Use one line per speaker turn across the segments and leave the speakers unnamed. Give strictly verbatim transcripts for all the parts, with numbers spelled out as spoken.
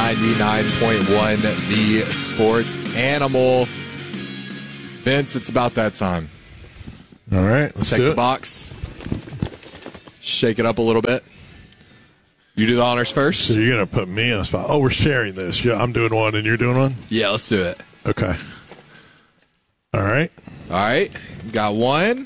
ninety-nine point one, the sports animal. Vince, it's about that time.
All right, let's,
let's check
do
the
it.
box. Shake it up a little bit. You do the honors first.
So you're going to put me in a spot. Oh, we're sharing this. Yeah, I'm doing one and you're doing one?
Yeah, let's do it.
Okay. All right.
All right. Got one.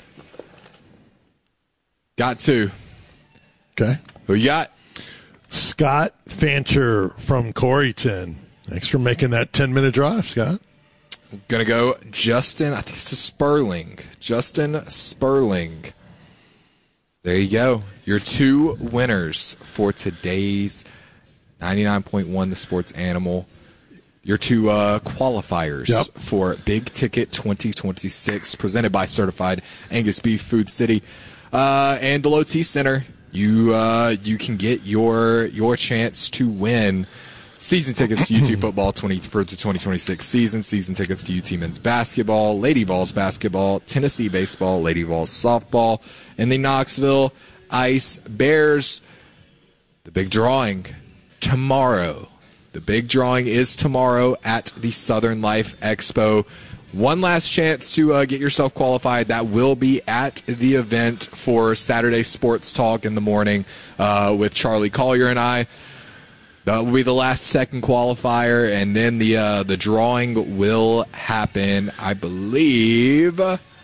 Got two.
Okay.
Who you got?
Scott Fancher from Coreyton. Thanks for making that ten-minute drive, Scott.
Going to go Justin, I think this is Sperling. Justin Sperling. There you go. Your two winners for today's ninety-nine point one The Sports Animal. Your two uh, qualifiers
yep.
for Big Ticket twenty twenty-six, presented by Certified Angus Beef Food City uh, and the Low T Center. You uh, you can get your your chance to win season tickets to U T football twenty for the twenty twenty-six season, season tickets to U T men's basketball, Lady Vols basketball, Tennessee baseball, Lady Vols softball, and the Knoxville Ice Bears. The big drawing tomorrow. The big drawing is tomorrow at the Southern Life Expo. One last chance to uh, get yourself qualified. That will be at the event for Saturday Sports Talk in the morning uh, with Charlie Collier and I. That will be the last second qualifier, and then the uh, the drawing will happen, I believe,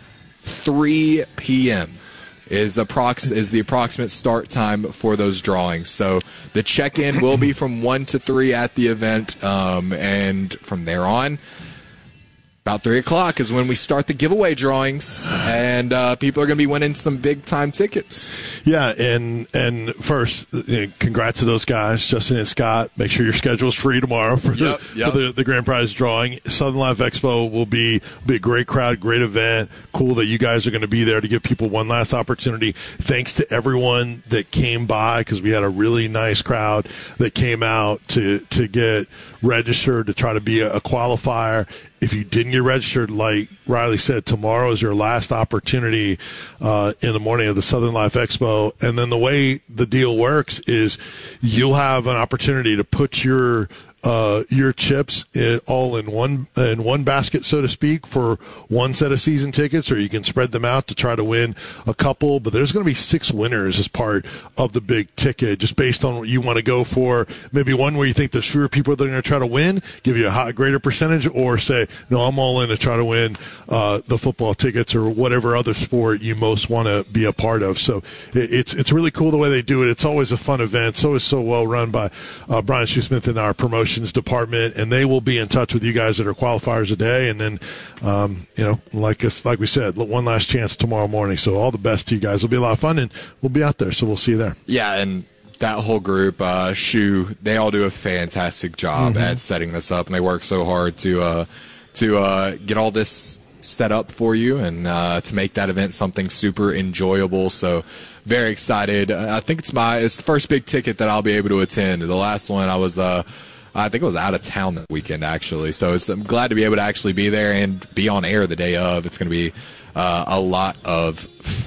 three p.m. is approx is the approximate start time for those drawings. So the check-in will be from one to three at the event, um, and from there on, about three o'clock is when we start the giveaway drawings, and uh, people are going to be winning some big-time tickets.
Yeah, and and first, you know, congrats to those guys, Justin and Scott. Make sure your schedule's free tomorrow for,
yep,
the,
yep.
for the, the grand prize drawing. Southern Life Expo will be, be a great crowd, great event. Cool that you guys are going to be there to give people one last opportunity. Thanks to everyone that came by, because we had a really nice crowd that came out to, to get registered to try to be a, a qualifier. If you didn't get registered, like Riley said, tomorrow is your last opportunity uh, in the morning of the Southern Life Expo. And then the way the deal works is you'll have an opportunity to put your uh, your chips in, all in one in one basket, so to speak, for one set of season tickets, or you can spread them out to try to win a couple. But there's going to be six winners as part of the big ticket, just based on what you want to go for. Maybe one where you think there's fewer people that are going to try to win, give you a high, greater percentage, or say, no, I'm all in to try to win uh, the football tickets or whatever other sport you most want to be a part of. So it, it's it's really cool the way they do it. It's always a fun event. It's always so well run by uh, Brian Shoesmith in our promotions department, and they will be in touch with you guys that are qualifiers today. And then, um, you know, like us, like we said, one last chance tomorrow morning. So all the best to you guys. It'll be a lot of fun, and we'll be out there. So we'll see you there.
Yeah, and that whole group, uh, Shoe, they all do a fantastic job
mm-hmm.
at setting this up, and they work so hard to uh, to uh, get all this set up for you and uh, to make that event something super enjoyable. So very excited. Uh, I think it's my it's the first big ticket that I'll be able to attend. The last one I was uh, I think I was out of town that weekend, actually. So it's, I'm glad to be able to actually be there and be on air the day of. It's going to be uh, a lot of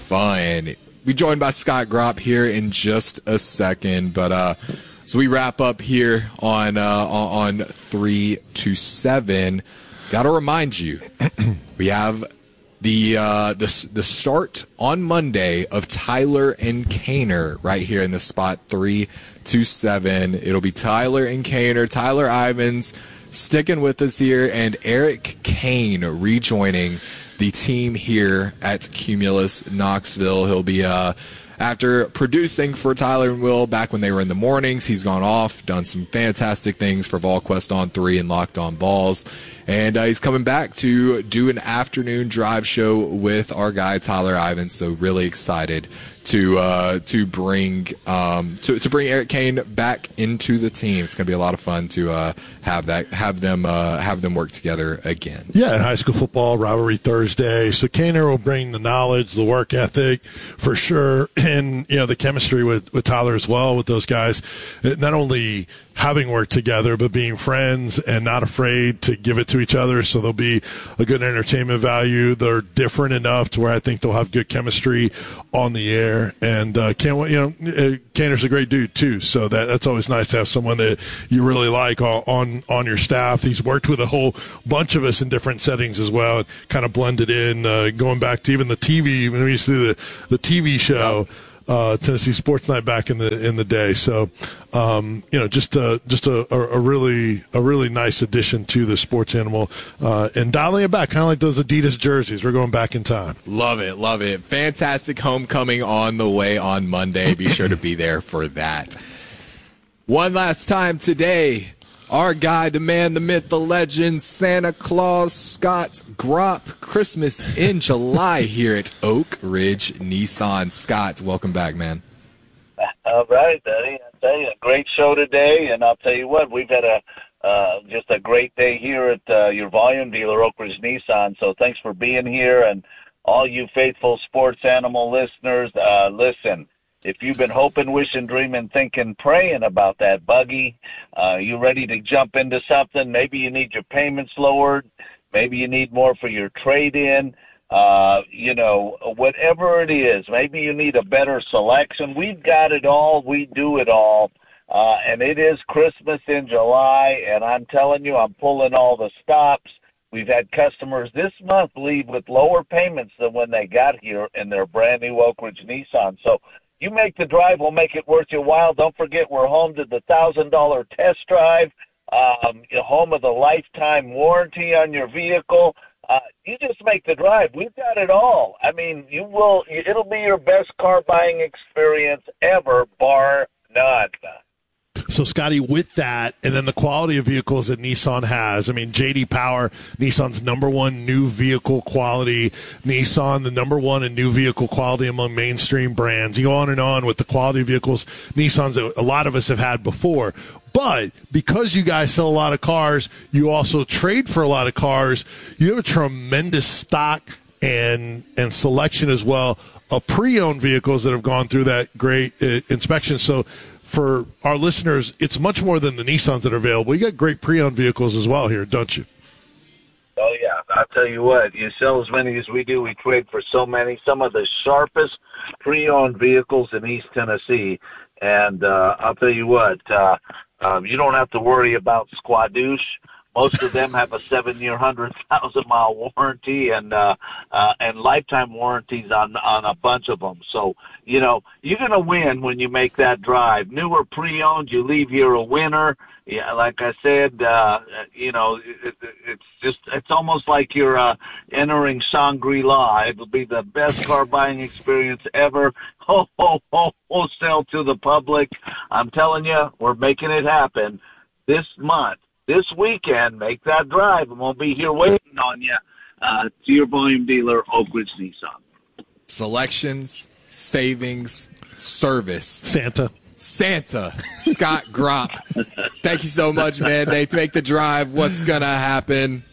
fun. We're joined by Scott Gropp here in just a second. But uh, so we wrap up here on, uh, on three to seven. Got to remind you, we have the, uh, the, the start on Monday of Tyler and Kaner right here in the spot three to seven. It'll be Tyler and Kaner, Tyler Ivins sticking with us here, and Eric Kane rejoining the team here at Cumulus Knoxville. He'll be, uh, after producing for Tyler and Will back when they were in the mornings, he's gone off, done some fantastic things for VolQuest on three and Locked On Vols. And uh, he's coming back to do an afternoon drive show with our guy Tyler Ivins. So really excited to uh, to bring um, to to bring Eric Kane back into the team. It's going to be a lot of fun to uh, have that have them uh, have them work together again.
Yeah, in high school football, rivalry Thursday. So Kaner will bring the knowledge, the work ethic for sure, and you know the chemistry with, with Tyler as well with those guys. It not only having worked together, but being friends and not afraid to give it to each other. So there'll be a good entertainment value. They're different enough to where I think they'll have good chemistry on the air. And uh, can't you know, uh, Kaner's a great dude too. So that that's always nice to have someone that you really like on on, on your staff. He's worked with a whole bunch of us in different settings as well, and kind of blended in, uh, going back to even the T V when we used to do the the T V show. Uh, Tennessee Sports Night back in the in the day, so um, you know, just a, just a, a really a really nice addition to the sports animal, uh, and dialing it back, kind of like those Adidas jerseys. We're going back in time.
Love it, love it. Fantastic homecoming on the way on Monday. Be sure to be there for that. One last time today. Our guy, the man, the myth, the legend, Santa Claus, Scott Gropp. Christmas in July here at Oak Ridge Nissan. Scott, welcome back, man.
All right, Daddy. I'll tell you, a great show today, and I'll tell you what, we've had a uh, just a great day here at uh, your volume dealer, Oak Ridge Nissan. So thanks for being here, and all you faithful sports animal listeners, uh, listen. If you've been hoping, wishing, dreaming, thinking, praying about that buggy, uh, you ready to jump into something? Maybe you need your payments lowered. Maybe you need more for your trade-in. Uh, you know, whatever it is, maybe you need a better selection. We've got it all. We do it all. Uh, and it is Christmas in July, and I'm telling you, I'm pulling all the stops. We've had customers this month leave with lower payments than when they got here in their brand-new Oak Ridge Nissan. So, you make the drive, we'll make it worth your while. Don't forget, we're home to the one thousand dollars test drive, um, home of the lifetime warranty on your vehicle. Uh, you just make the drive. We've got it all. I mean, you will. It'll be your best car buying experience ever, bar none.
So, Scotty, with that, and then the quality of vehicles that Nissan has, I mean, J D Power, Nissan's number one new vehicle quality, Nissan, the number one in new vehicle quality among mainstream brands. You go on and on with the quality of vehicles Nissan's a lot of us have had before. But because you guys sell a lot of cars, you also trade for a lot of cars. You have a tremendous stock and and selection as well of pre-owned vehicles that have gone through that great uh, inspection. So, for our listeners, it's much more than the Nissans that are available. You got great pre-owned vehicles as well here, don't you?
Oh, yeah. I'll tell you what, you sell as many as we do. We trade for so many, some of the sharpest pre-owned vehicles in East Tennessee. And uh, I'll tell you what, uh, um, you don't have to worry about squadouche. Most of them have a seven-year, one hundred thousand mile warranty and uh, uh, and lifetime warranties on on a bunch of them. So, you know, you're going to win when you make that drive. New or pre-owned, you leave here a winner. Yeah, like I said, uh, you know, it, it, it's just it's almost like you're uh, entering Shangri-La. It'll be the best car buying experience ever. Ho, ho, ho, wholesale to the public. I'm telling you, we're making it happen this month. This weekend, make that drive, and we'll be here waiting on you uh, to your volume dealer, Oak Ridge Nissan.
Selections, savings, service.
Santa.
Santa. Scott Gropp. Thank you so much, man. They make the drive. What's going to happen?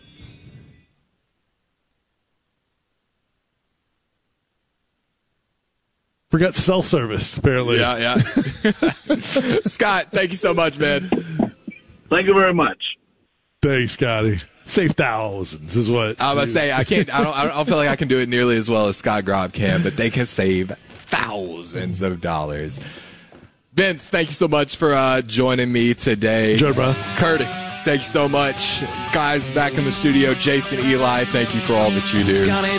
Forgot cell service, apparently.
Yeah, yeah. Scott, thank you so much, man.
Thank you very much.
Thanks, Scotty. Save thousands is what
I was about to say. I can't. I don't. I don't feel like I can do it nearly as well as Scott Gropp can, but they can save thousands of dollars. Vince, thank you so much for uh, joining me today.
Enjoy, bro.
Curtis, thank you so much. Guys back in the studio, Jason, Eli, thank you for all that you do.